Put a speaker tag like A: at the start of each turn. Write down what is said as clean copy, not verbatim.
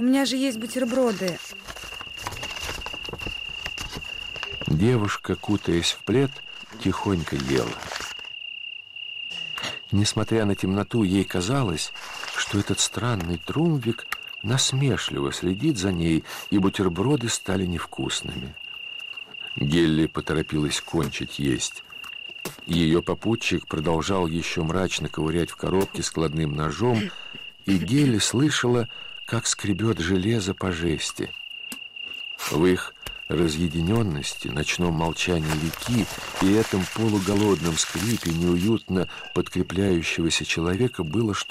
A: У меня же есть бутерброды.
B: Девушка, кутаясь в плед, тихонько ела. Несмотря на темноту, ей казалось, что этот странный Трумвик насмешливо следит за ней, и бутерброды стали невкусными. Гелли поторопилась кончить есть. Ее попутчик продолжал еще мрачно ковырять в коробке складным ножом, и Гелли слышала, как скребет железо по жести. В их разъединенности, ночном молчании реки и этом полуголодном скрипе неуютно подкрепляющегося человека было что-то